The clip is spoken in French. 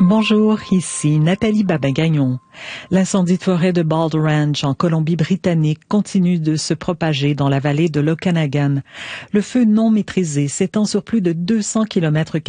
Bonjour, ici Nathalie Babin-Gagnon. L'incendie de forêt de Bald Ranch en Colombie-Britannique continue de se propager dans la vallée de l'Okanagan. Le feu non maîtrisé s'étend sur plus de 200 km².